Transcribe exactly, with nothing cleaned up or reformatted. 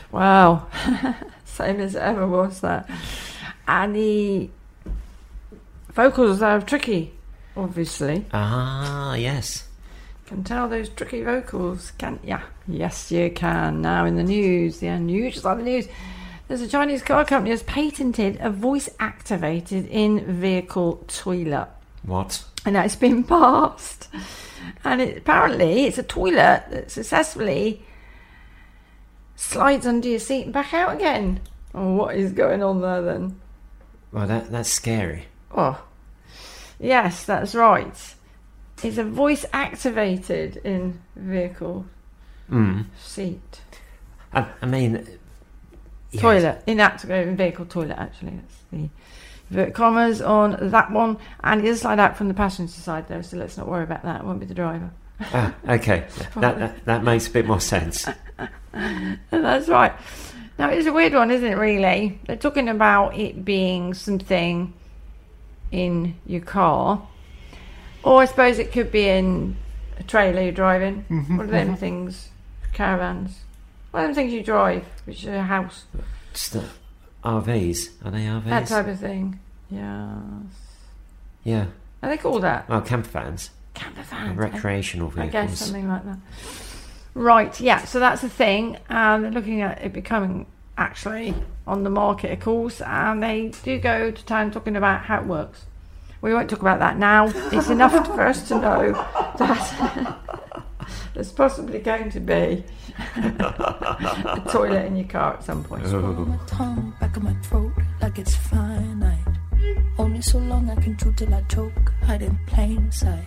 Wow. Same as it ever was that. And the vocals are tricky, obviously. Ah, yes. Can tell those tricky vocals, can't ya? Yes, you can. Now in the news, the unusual of the news. There's a Chinese car company that's patented a voice-activated in-vehicle toilet. What? And it's been passed. And it, apparently it's a toilet that successfully slides under your seat and back out again. Oh, what is going on there then? Well, that that's scary. Oh, yes, that's right. It's a voice-activated in-vehicle Mm. seat. I, I mean... yes. Toilet. In-activated in-vehicle toilet, actually. That's the inverted commas on that one. And it does slide out from the passenger side, though, so let's not worry about that. It won't be the driver. Ah, okay. that, that that makes a bit more sense. That's right. Now, it's a weird one, isn't it, really? They're talking about it being something in your car. Or I suppose it could be in a trailer you're driving. Mm-hmm, What are them mm-hmm. things? Caravans. What are them things you drive? Which is a house. Just the R Vs. Are they R Vs? That type of thing. Yes. Yeah. Are they called that? Well, camper vans. Camper vans. Recreational I vehicles. guess something like that. Right, yeah, so that's the thing. And they're looking at it becoming actually on the market, of course. And they do go to town talking about how it works. We won't talk about that now. It's enough for us to know that there's possibly going to be a toilet in your car at some point. My tongue back of my throat like it's finite. Only so long I can chew till I choke, hide in plain sight.